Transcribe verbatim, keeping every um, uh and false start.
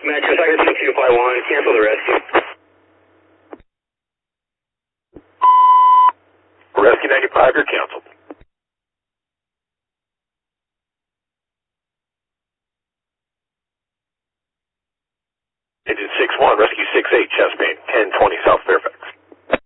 Max, if I can take two five one, cancel the rescue. Rescue ninety-five, you're canceled. Engine six one, Rescue six eight, chest pain, ten twenty South Fairfax.